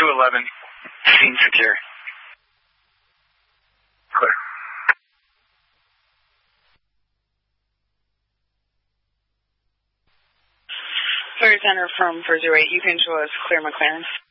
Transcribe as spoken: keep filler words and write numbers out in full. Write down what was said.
two eleven. Scene secure. Clear. Third Center from four zero eight, you can show us clear McLaren.